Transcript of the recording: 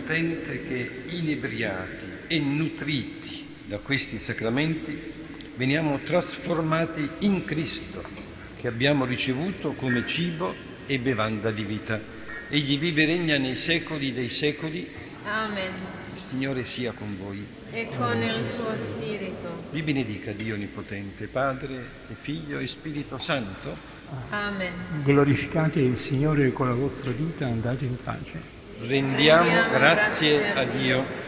potente che, inebriati e nutriti da questi sacramenti, veniamo trasformati in Cristo, che abbiamo ricevuto come cibo e bevanda di vita. Egli vive e regna nei secoli dei secoli. Amen. Il Signore sia con voi. E con il tuo spirito. Vi benedica Dio Onnipotente, Padre e Figlio e Spirito Santo. Amen. Glorificate il Signore con la vostra vita, andate in pace. Rendiamo grazie a Dio.